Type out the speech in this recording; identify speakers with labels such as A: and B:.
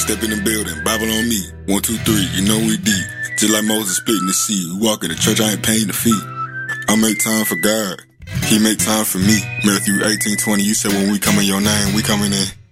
A: Step in the building, Bible on me. 1, 2, 3, you know we deep. Just like Moses splitting the sea. We walk in the church, I ain't paying the fee. I make time for God. He make time for me. Matthew 18:20, you said when we come in your name, we coming in.